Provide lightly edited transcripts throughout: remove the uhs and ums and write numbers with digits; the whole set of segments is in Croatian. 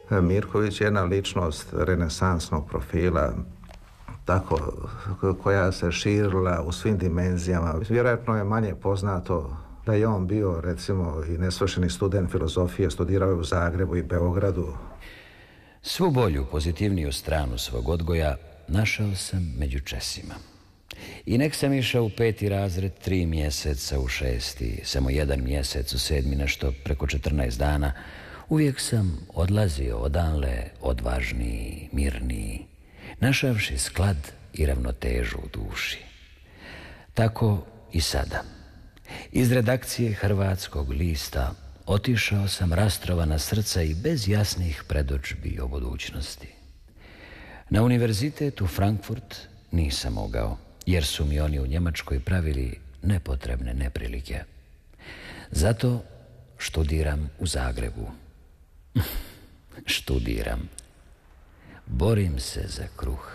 Mirković je jedna ličnost renesansnog profila, tako koja se širila u svim dimenzijama. Vjerojatno je manje poznato da je on bio, recimo, i nesvršeni student filozofije, studirao je u Zagrebu i Beogradu. Svu bolju, pozitivniju stranu svog odgoja našao sam među Česima. I nek sam išao u 5. razred 3 mjeseca, u 6. samo 1 mjesec, u 7. nešto preko 14 dana, uvijek sam odlazio odanle odvažniji, mirniji, našavši sklad i ravnotežu u duši. Tako i sada. Iz redakcije Hrvatskog lista otišao sam rastrovana srca i bez jasnih predočbi o budućnosti. Na univerzitet u Frankfurt nisam mogao, jer su mi oni u Njemačkoj pravili nepotrebne neprilike. Zato študiram u Zagrebu. Študiram. Borim se za kruh.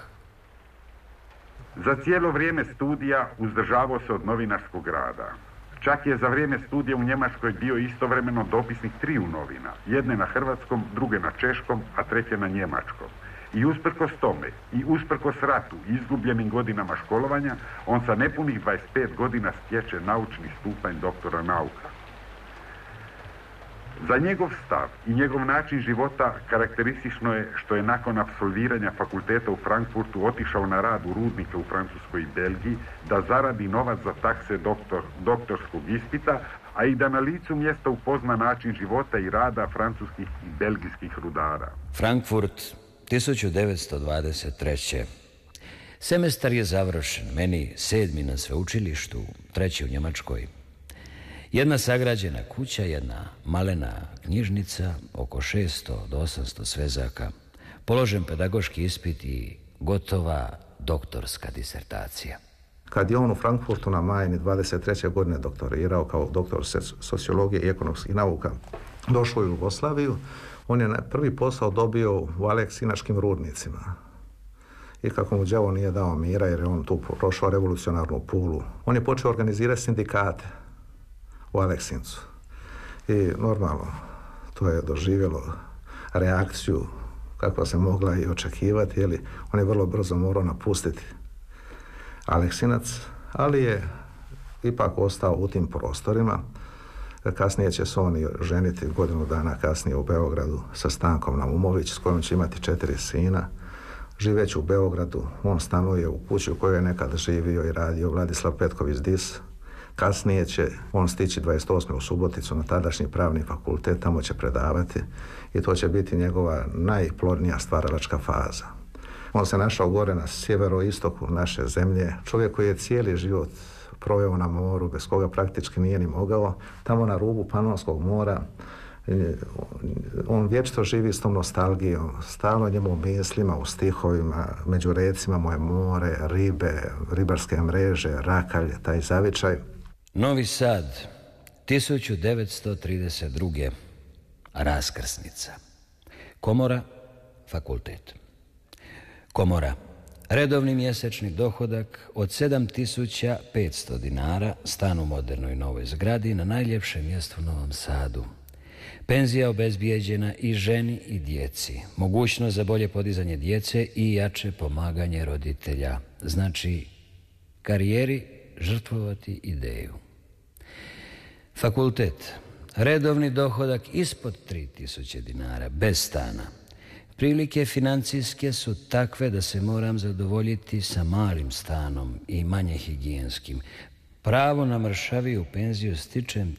Za cijelo vrijeme studija uzdržavao se od novinarskog rada. Čak je za vrijeme studija u Njemačkoj bio istovremeno dopisnik 3 novina. Jedne na hrvatskom, druge na češkom, a treće na njemačkom. I usprkos tome, i usprkos ratu i izgubljenim godinama školovanja, on sa nepunih 25 godina stječe naučni stupanj doktora nauka. Za njegov stav i njegov način života karakteristično je što je nakon apsolviranja fakulteta u Frankfurtu otišao na rad u rudnike u Francuskoj i Belgiji da zaradi novac za takse doktorskog ispita, a i da na licu mjesta upozna način života i rada francuskih i belgijskih rudara. Frankfurt, 1923. Semestar je završen, meni 7. na sveučilištu, 3. u Njemačkoj. Jedna sagrađena kuća, jedna malena knjižnica, oko 600 do 800 svezaka, položen pedagoški ispit i gotova doktorska disertacija. Kad je on u Frankfurtu na Majni 23. godine doktorirao kao doktor sociologije i ekonomskih nauka, došao u Jugoslaviju, on je prvi posao dobio u Aleksinačkim rudnicima. I kako mu đavo nije dao mira, jer je on tu prošao revolucionarnu Pulu, on je počeo organizirati sindikate u Aleksincu. I normalno, to je doživjelo reakciju kakva se mogla i očekivati, jer on je vrlo brzo morao napustiti Aleksinac, ali je ipak ostao u tim prostorima. Kasnije će se on i ženiti godinu dana kasnije u Beogradu sa Stankom Naumović, s kojom će imati 4 sina. Živeći u Beogradu, on stanuje u kući u kojoj je nekad živio i radio Vladislav Petković Dis. Kasnije će on stići 28. u Suboticu na tadašnji pravni fakultet, tamo će predavati i to će biti njegova najplodnija stvaralačka faza. On se našao gore na sjeveroistoku naše zemlje, čovjek koji je cijeli život proveo na moru, bez koga praktički nije ni mogao, tamo na rubu Panonskog mora. On vječito živi s tom nostalgijom, stalno njemu u mislima, u stihovima, među recima moje more, ribe, ribarske mreže, rakalje, taj zavičaj. Novi Sad, 1932. Raskrsnica. Komora, fakultet. Komora, redovni mjesečni dohodak od 7500 dinara, stan u modernoj novoj zgradi na najljepšem mjestu u Novom Sadu. Penzija obezbijeđena i ženi i djeci. Mogućnost za bolje podizanje djece i jače pomaganje roditelja. Znači, karijeri žrtvovati ideju. Fakultet. Redovni dohodak ispod 3000 dinara, bez stana. Prilike financijske su takve da se moram zadovoljiti sa malim stanom i manje higijenskim. Pravo na mršaviju penziju stičem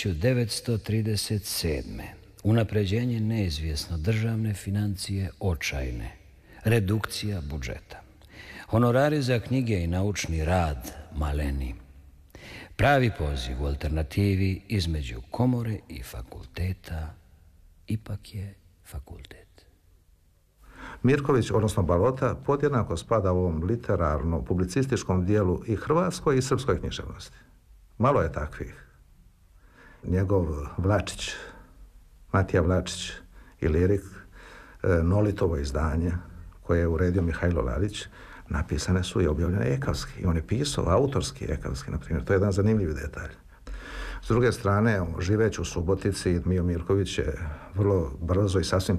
1937. Unapređenje neizvjesno, državne financije očajne, redukcija budžeta. Honorari za knjige i naučni rad maleni. Pravi poziv u alternativi između komore i fakulteta ipak je fakultet. Mirković, odnosno Balota, podjednako spada u ovom literarno-publicističkom dijelu i hrvatskoj i srpskoj književnosti. Malo je takvih. Njegov Vlačić, Matija Vlačić i Lirik, Nolitovo izdanje, koje je uredio Mihajlo Lalić, napisane su i objavljene ekavski. I on je pisao autorski ekavski, na primjer. To je jedan zanimljiv detalj. S druge strane, živeći u Subotici, Mio Mirković je vrlo brzo i sasvim